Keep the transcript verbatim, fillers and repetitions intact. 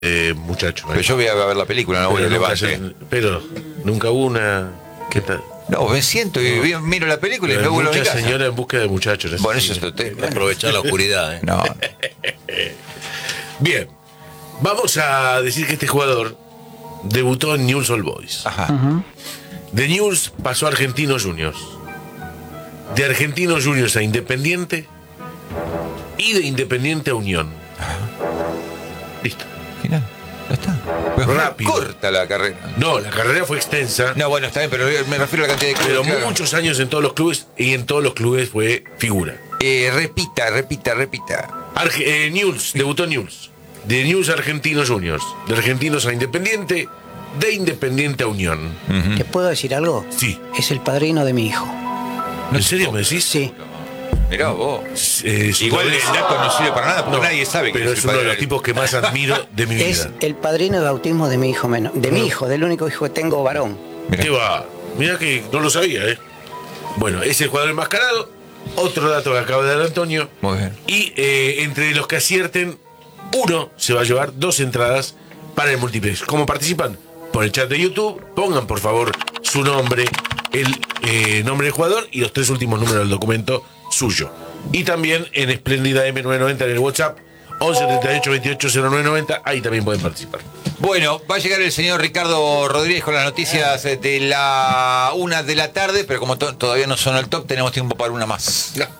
eh, muchacho. Pero yo voy a ver la película, no voy a pero, nunca levantar. se- pero nunca hubo una. ¿Qué tal? No, me siento y vi- miro la película y me Pero vuelvo a mi mucha casa. señora en búsqueda de muchachos. Bueno, sí. eso es otro tema. Aprovechar la oscuridad, ¿eh? No. Bien, vamos a decir que este jugador debutó en Newell's Old Boys. Ajá. De Newell's pasó a Argentinos Juniors. De Argentinos Juniors a Independiente. Y de Independiente a Unión. Listo. Mirá, ya está. Pero fue Rápido. corta la carrera. No, la carrera fue extensa. No, bueno, está bien, pero me refiero a la cantidad de clubes. Pero claro. muchos años en todos los clubes. Y en todos los clubes fue figura. Eh, repita, repita, repita. Arge- eh, Newell's, debutó en Newell's. De Newell's a Argentinos Juniors. De Argentinos a Independiente. De Independiente a Unión. ¿Te puedo decir algo? Sí. Es el padrino de mi hijo. ¿En serio me decís? Sí. Mirá vos. Eh, su Igual padre- el dato no sirve para nada porque No, nadie sabe que pero es es el uno de padre los del- tipos que más admiro de mi Es vida. el padrino de bautismo de mi hijo menor. De mi hijo, del único hijo que tengo varón. Mirá. ¿Qué va? Mirá que no lo sabía, ¿eh? Bueno, es el jugador enmascarado. Otro dato que acaba de dar Antonio. Muy bien. Y eh, entre los que acierten, uno se va a llevar dos entradas para el multiplex. ¿Cómo participan? Por el chat de YouTube. Pongan, por favor, su nombre, el eh, nombre del jugador y los tres últimos números del documento suyo. Y también en Espléndida M nueve noventa en el WhatsApp, once treinta y ocho veintiocho cero nueve noventa. Ahí también pueden participar. Bueno, va a llegar el señor Ricardo Rodríguez con las noticias de la una de la tarde, pero como to- todavía no son el top, tenemos tiempo para una más. Ya.